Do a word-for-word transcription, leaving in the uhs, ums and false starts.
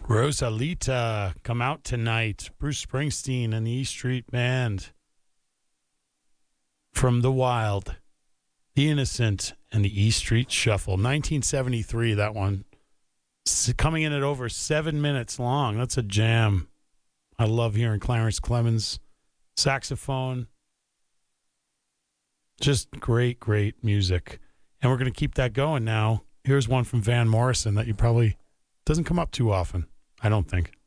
Rosalita, come out tonight. Bruce Springsteen and the E Street Band. From the Wild, The Innocent, and the E Street Shuffle. nineteen seventy-three, that one. S- coming in at over seven minutes long. That's a jam. I love hearing Clarence Clemens saxophone. Just great, great music. And we're going to keep that going now. Here's one from Van Morrison that you probably doesn't come up too often, I don't think.